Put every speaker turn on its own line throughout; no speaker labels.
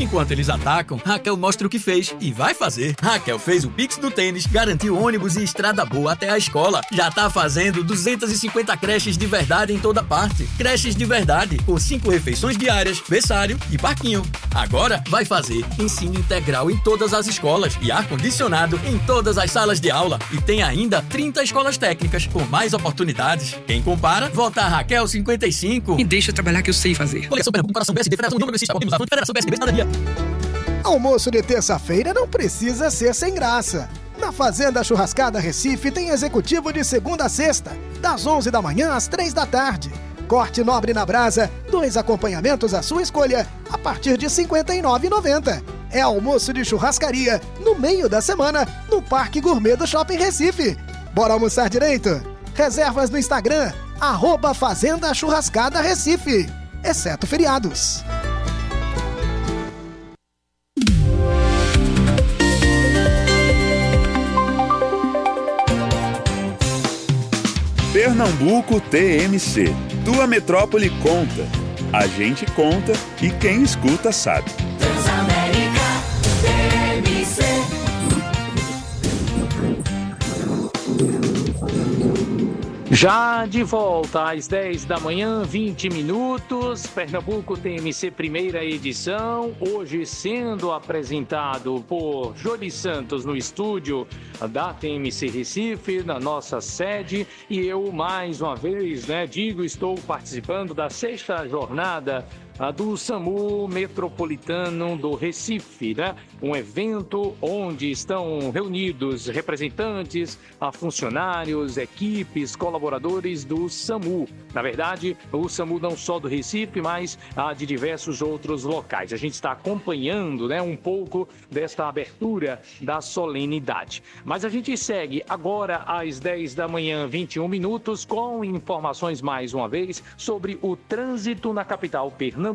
Enquanto eles atacam, Raquel mostra o que fez e vai fazer. Raquel fez o Pix do tênis, garantiu ônibus e estrada boa até a escola. Já tá fazendo 250 creches de verdade em toda parte. Creches de verdade, com 5 refeições diárias, berçário e parquinho. Agora vai fazer ensino integral em todas as escolas e ar-condicionado em todas as salas de aula. E tem ainda 30 escolas técnicas com mais oportunidades. Quem compara, vota a Raquel 55.
Me deixa trabalhar que eu sei fazer.
Coligação Pernambuco, Coração BSB, Federação União Progressista, Federação BSB, cidadania.
Almoço de terça-feira não precisa ser sem graça. Na Fazenda Churrascada Recife tem executivo de segunda a sexta, das 11 da manhã às 3 da tarde. Corte nobre na brasa, 2 acompanhamentos à sua escolha, a partir de R$ 59,90. É almoço de churrascaria, no meio da semana, no Parque Gourmet do Shopping Recife. Bora almoçar direito? Reservas no Instagram, @Fazenda Churrascada Recife, exceto feriados.
Pernambuco TMC. Tua metrópole conta. A gente conta e quem escuta sabe.
Transamérica TMC.
Já de volta às 10 da manhã, 20 minutos, Pernambuco TMC primeira edição, hoje sendo apresentado por Jolie Santos no estúdio da TMC Recife, na nossa sede, e eu mais uma vez, estou participando da 6ª jornada do SAMU Metropolitano do Recife, um evento onde estão reunidos representantes, funcionários, equipes, colaboradores do SAMU. Na verdade, o SAMU não só do Recife, mas de diversos outros locais. A gente está acompanhando um pouco desta abertura da solenidade. Mas a gente segue agora às 10 da manhã, 21 minutos, com informações mais uma vez sobre o trânsito na capital pernambucana.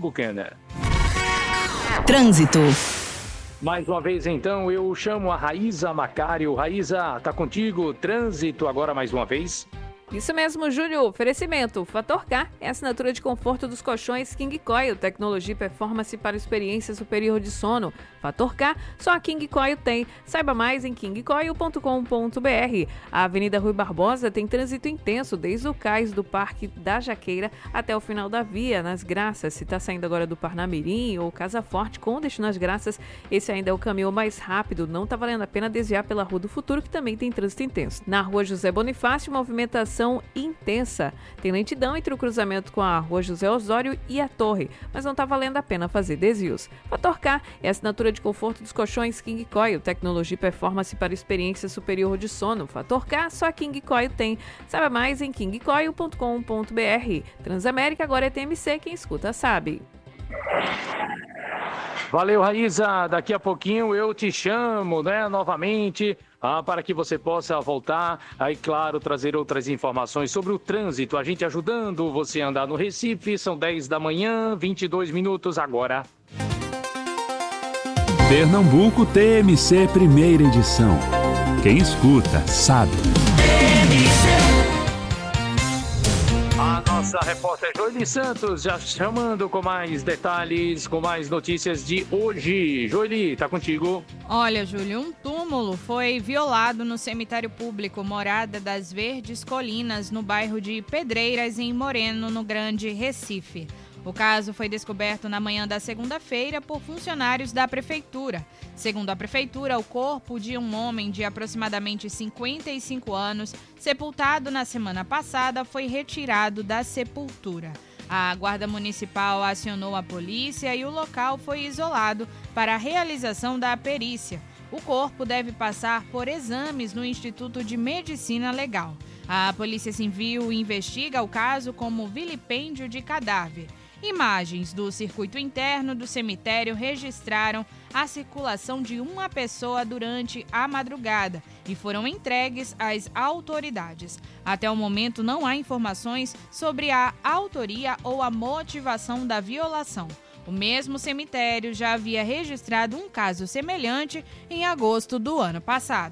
Trânsito.
Mais uma vez, então, eu chamo a Raíza Macário. Raíza, tá contigo? Trânsito agora mais uma vez.
Isso mesmo, Júlio. Oferecimento. Fator K é a assinatura de conforto dos colchões King Coil. Tecnologia e performance para experiência superior de sono. Fator K, só a King Coil tem. Saiba mais em kingcoil.com.br. A Avenida Rui Barbosa tem trânsito intenso desde o cais do Parque da Jaqueira até o final da via, nas Graças. Se está saindo agora do Parnamirim ou Casa Forte com destino às Graças, esse ainda é o caminho mais rápido. Não está valendo a pena desviar pela Rua do Futuro, que também tem trânsito intenso. Na Rua José Bonifácio, movimentação intensa. Tem lentidão entre o cruzamento com a Rua José Osório e a Torre, mas não está valendo a pena fazer desvios. Fator K é a assinatura de conforto dos colchões King Coil, tecnologia e performance para experiência superior de sono. Fator K, só a King Coil tem. Saiba mais em kingcoil.com.br. Transamérica agora é TMC, quem escuta sabe.
Valeu, Raíza. Daqui a pouquinho eu te chamo, novamente, para que você possa voltar e, claro, trazer outras informações sobre o trânsito. A gente ajudando você a andar no Recife. São 10 da manhã, 22 minutos agora.
Pernambuco TMC primeira edição. Quem escuta sabe.
A nossa repórter Jolie Santos já chamando com mais detalhes, com mais notícias de hoje. Jolie, tá contigo.
Olha, Júlio, um túmulo foi violado no cemitério público Morada das Verdes Colinas, no bairro de Pedreiras, em Moreno, no Grande Recife. O caso foi descoberto na manhã da segunda-feira por funcionários da prefeitura. Segundo a prefeitura, o corpo de um homem de aproximadamente 55 anos, sepultado na semana passada, foi retirado da sepultura. A Guarda Municipal acionou a polícia e o local foi isolado para a realização da perícia. O corpo deve passar por exames no Instituto de Medicina Legal. A Polícia Civil investiga o caso como vilipêndio de cadáver. Imagens do circuito interno do cemitério registraram a circulação de uma pessoa durante a madrugada e foram entregues às autoridades. Até o momento não há informações sobre a autoria ou a motivação da violação. O mesmo cemitério já havia registrado um caso semelhante em agosto do ano passado.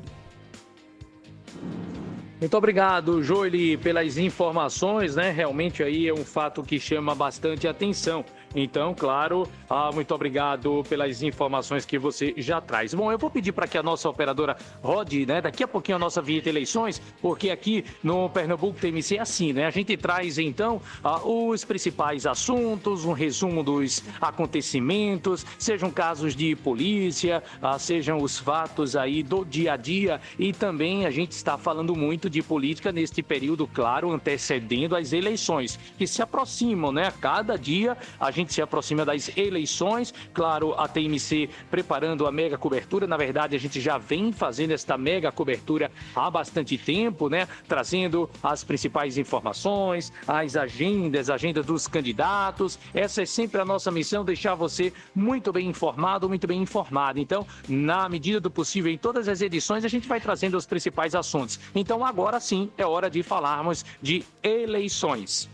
Muito obrigado, Jolie, pelas informações, Realmente aí é um fato que chama bastante atenção. Então, claro, muito obrigado pelas informações que você já traz. Bom, eu vou pedir para que a nossa operadora rode, né, daqui a pouquinho a nossa vinheta eleições, porque aqui no Pernambuco TMC é assim, né? A gente traz, então, os principais assuntos, um resumo dos acontecimentos, sejam casos de polícia, sejam os fatos aí do dia a dia, e também a gente está falando muito de política neste período, claro, antecedendo as eleições, que se aproximam, né? Cada dia a gente se aproxima das eleições, claro, a TMC preparando a mega cobertura, na verdade a gente já vem fazendo esta mega cobertura há bastante tempo, né? Trazendo as principais informações, as agendas dos candidatos. Essa é sempre a nossa missão, deixar você muito bem informado, muito bem informado. Então, na medida do possível, em todas as edições, a gente vai trazendo os principais assuntos. Então, agora sim, é hora de falarmos de eleições.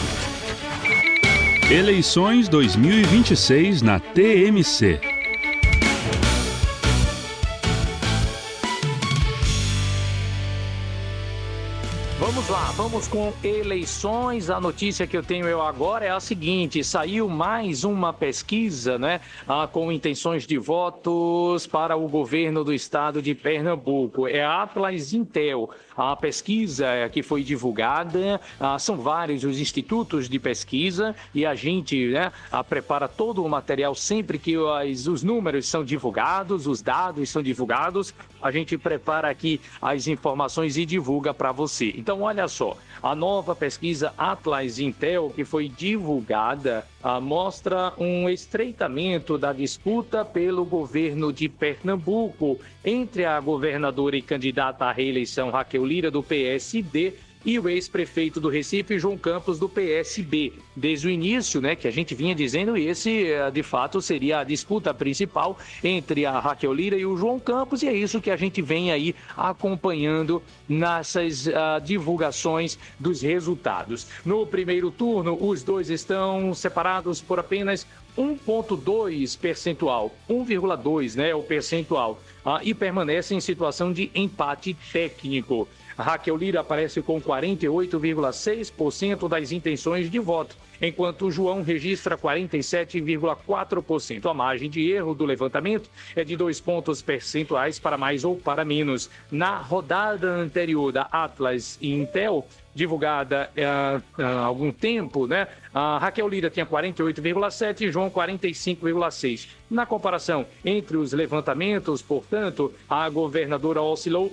Eleições 2026 na TMC.
Vamos lá, vamos com eleições. A notícia que eu tenho agora é a seguinte: saiu mais uma pesquisa, né, com intenções de votos para o governo do estado de Pernambuco. É a Atlas Intel. A pesquisa que foi divulgada, são vários os institutos de pesquisa e a gente, né, prepara todo o material sempre que os números são divulgados, os dados são divulgados, a gente prepara aqui as informações e divulga para você. Então, olha só, a nova pesquisa Atlas Intel, que foi divulgada, mostra um estreitamento da disputa pelo governo de Pernambuco entre a governadora e candidata à reeleição Raquel Lira, do PSD, e o ex-prefeito do Recife, João Campos, do PSB. Desde o início, né, que a gente vinha dizendo, esse de fato seria a disputa principal entre a Raquel Lira e o João Campos, e é isso que a gente vem aí acompanhando nessas divulgações dos resultados. No primeiro turno, os dois estão separados por apenas 1,2 percentual, 1,2, né, o percentual, e permanece em situação de empate técnico. Raquel Lira aparece com 48,6% das intenções de voto, enquanto o João registra 47,4%. A margem de erro do levantamento é de 2 pontos percentuais para mais ou para menos. Na rodada anterior da Atlas Intel, divulgada há algum tempo, né? A Raquel Lira tinha 48,7% e João 45,6%. Na comparação entre os levantamentos, portanto, a governadora oscilou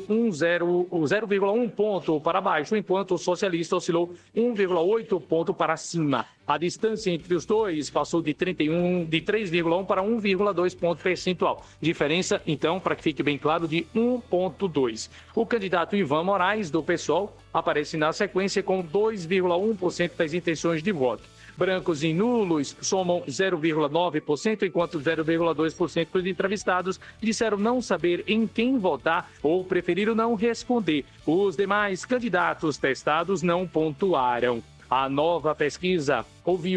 0,1 ponto para baixo, enquanto o socialista oscilou 1,8 ponto para cima. A distância entre os dois passou de 3,1 para 1,2 ponto percentual. Diferença, então, para que fique bem claro, de 1,2. O candidato Ivan Moraes, do PSOL, aparece na sequência com 2,1% das intenções de voto. Brancos e nulos somam 0,9%, enquanto 0,2% dos entrevistados disseram não saber em quem votar ou preferiram não responder. Os demais candidatos testados não pontuaram. A nova pesquisa ouviu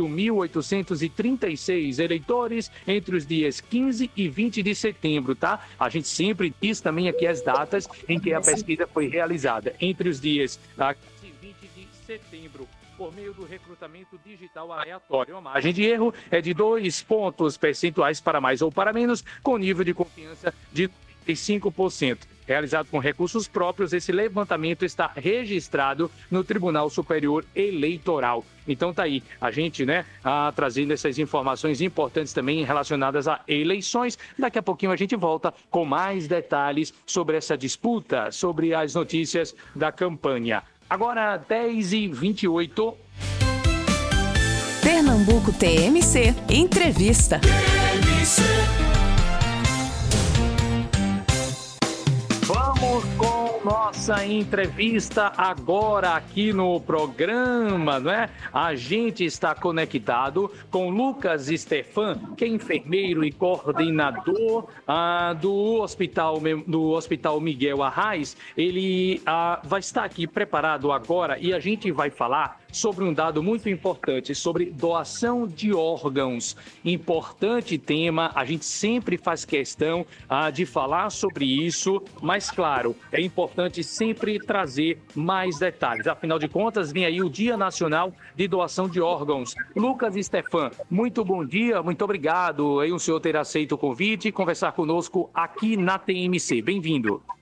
1.836 eleitores entre os dias 15 e 20 de setembro, tá? A gente sempre diz também aqui as datas em que a pesquisa foi realizada. Entre os dias 15 e 20 de setembro, por meio do recrutamento digital aleatório. A margem de erro é de 2 pontos percentuais para mais ou para menos, com nível de confiança de 95%. Realizado com recursos próprios, esse levantamento está registrado no Tribunal Superior Eleitoral. Então tá aí, a gente, né, trazendo essas informações importantes também relacionadas a eleições. Daqui a pouquinho a gente volta com mais detalhes sobre essa disputa, sobre as notícias da campanha. Agora, 10h28.
Pernambuco TMC, entrevista.
Vamos com nossa entrevista agora aqui no programa, não é? A gente está conectado com Lucas Stefan, que é enfermeiro e coordenador do Hospital Miguel Arraes. Ele vai estar aqui preparado agora e a gente vai falar sobre um dado muito importante, sobre doação de órgãos. Importante tema, a gente sempre faz questão de falar sobre isso, mas claro, é importante sempre trazer mais detalhes. Afinal de contas, vem aí o Dia Nacional de Doação de Órgãos. Lucas Stefan, muito bom dia, muito obrigado aí o senhor ter aceito o convite e conversar conosco aqui na TMC. Bem-vindo.